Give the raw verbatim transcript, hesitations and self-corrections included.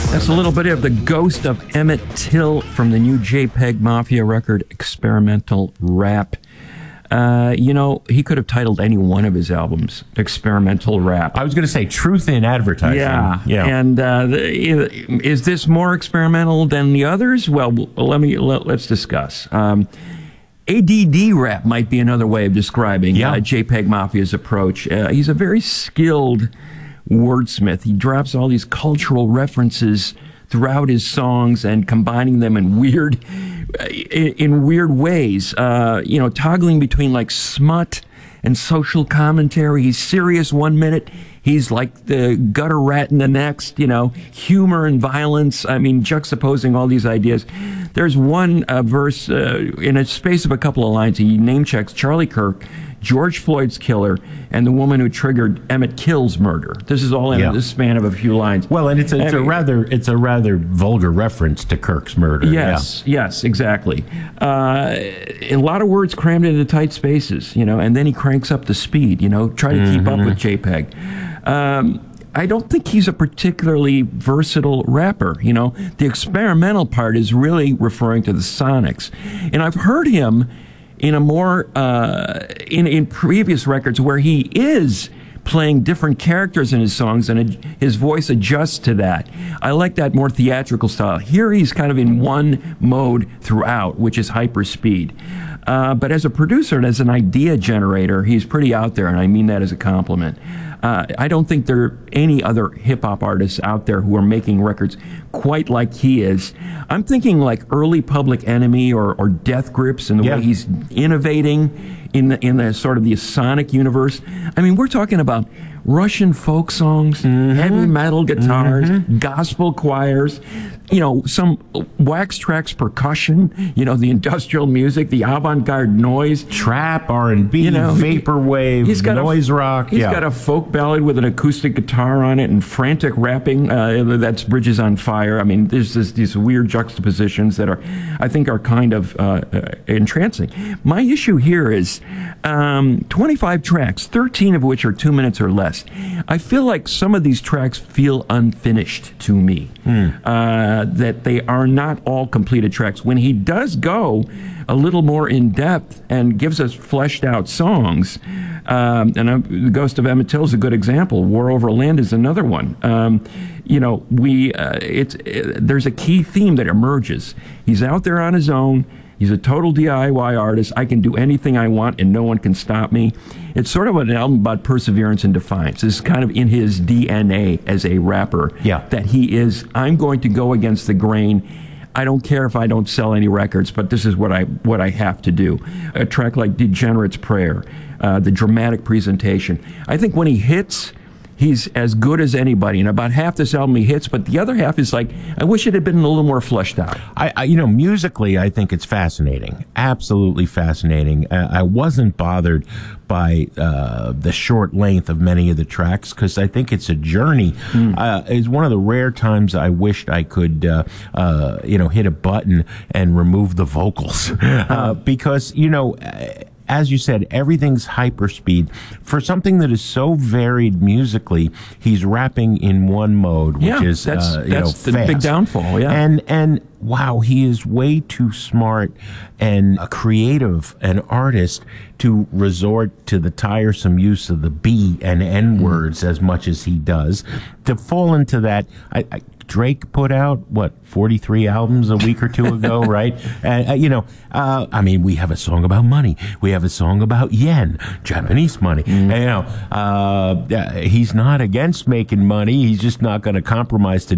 That's a little bit of the ghost of Emmett Till from the new JPEG Mafia record, Experimental Rap. Uh, you know, he could have titled any one of his albums Experimental Rap. I was going to say Truth in Advertising. Yeah. yeah. And uh, the, is this more experimental than the others? Well, let me let, let's discuss. Um, A D D rap might be another way of describing yeah. uh, JPEG Mafia's approach. Uh, he's a very skilled wordsmith. He drops all these cultural references throughout his songs and combining them in weird in, in weird ways, uh, you know, toggling between like smut and social commentary. He's serious one minute, he's like the gutter rat in the next, you know, humor and violence. I mean, juxtaposing all these ideas. There's one uh, verse, uh, in a space of a couple of lines, he name checks Charlie Kirk, George Floyd's killer, and the woman who triggered Emmett Till's murder. This is all in yeah. the span of a few lines. Well, and it's a, it's I mean, a rather it's a rather vulgar reference to Kirk's murder. Yes, yeah. yes, exactly. Uh, a lot of words crammed into tight spaces, you know, and then he cranks up the speed, you know, try to mm-hmm. keep up with JPEG. Um, I don't think he's a particularly versatile rapper. You know, the experimental part is really referring to the sonics, and I've heard him in a more uh, in in previous records where he is playing different characters in his songs and it, his voice adjusts to that. I like that more theatrical style. Here he's kind of in one mode throughout, which is hyper speed. Uh, but as a producer and as an idea generator, he's pretty out there, and I mean that as a compliment. Uh, I don't think there are any other hip-hop artists out there who are making records quite like he is. I'm thinking like early Public Enemy or, or Death Grips and the yeah. way he's innovating in the, in the sort of the sonic universe. I mean, we're talking about Russian folk songs, mm-hmm. heavy metal guitars, mm-hmm. gospel choirs, you know, some wax tracks percussion, you know, the industrial music, the avant-garde noise. Trap, R and B, you know, vaporwave, he's got noise a, rock. He's yeah. got a folk ballad with an acoustic guitar on it and frantic rapping. Uh, that's Bridges on Fire. I mean, there's this, these weird juxtapositions that are, I think, are kind of uh, uh, entrancing. My issue here is um, twenty-five tracks, thirteen of which are two minutes or less. I feel like some of these tracks feel unfinished to me, mm. uh, that they are not all completed tracks. When he does go a little more in depth and gives us fleshed out songs, um, and uh, The Ghost of Emmett Till is a good example. War Over Land is another one. Um, you know, we uh, it's it, there's a key theme that emerges. He's out there on his own. He's a total D I Y artist. I can do anything I want and no one can stop me. It's sort of an album about perseverance and defiance. It's kind of in his D N A as a rapper. Yeah. That he is, I'm going to go against the grain. I don't care if I don't sell any records, but this is what I what I have to do. A track like Degenerate's Prayer, uh, the dramatic presentation. I think when he hits, he's as good as anybody. And about half this album he hits, but the other half is like, I wish it had been a little more fleshed out. I, I you know, musically, I think it's fascinating. Absolutely fascinating. Uh, I wasn't bothered by uh, the short length of many of the tracks because I think it's a journey. Mm. Uh, it's one of the rare times I wished I could, uh, uh, you know, hit a button and remove the vocals uh, because, you know, as you said, everything's hyperspeed. For something that is so varied musically, he's rapping in one mode, which yeah, is that's, uh, you that's know, the fast. big downfall. Yeah, and and wow, he is way too smart and a creative, an artist to resort to the tiresome use of the B and N words mm. as much as he does. To fall into that, I. I Drake put out, what, forty-three albums a week or two ago, right? And, uh, you know, uh, I mean, we have a song about money. We have a song about yen, Japanese money. Mm. And, you know, uh, he's not against making money. He's just not going to compromise to